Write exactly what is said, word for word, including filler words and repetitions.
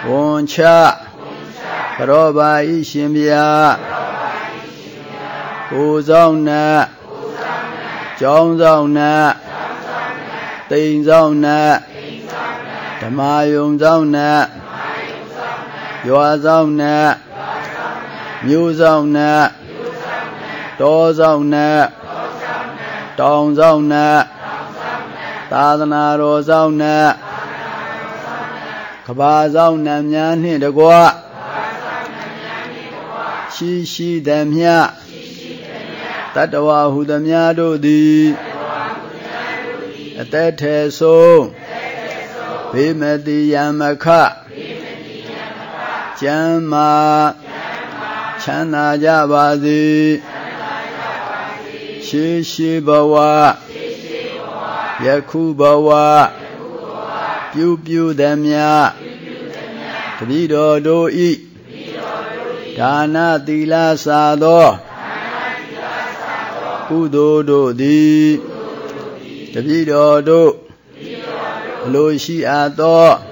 ဝန်ချကရောပါဤရှင်ဗျာကိုဆောင်နတ်ကျောင်းဆောင်နတ်တိမ်ဆောင်နတ်ဓမ္မယုံဆောင်နတ်ရွာဆောင်နတ်မြို့ဆောင်နတ်တောဆောင်နတ်တောင်ဆောင်နတ်သာသနာတော်ဆောင်နတ်ကဘာဆောင်နတ်များနှင့်တကွရှိရှိသမျှတတ္တဝါဟုသမျှတို့သည်အသက်ထေဆုံးဘေမတိယမခကျမ်းမာချမ်းသာကြပါစေရှိရှိဘဝယခုဘဝပြုပြုသမျှတတိတော်တို့ဤဒါနသီလစာသောကုသိုလ်တို့သည်တတိတော်တို့အလိုရှိအပ်သော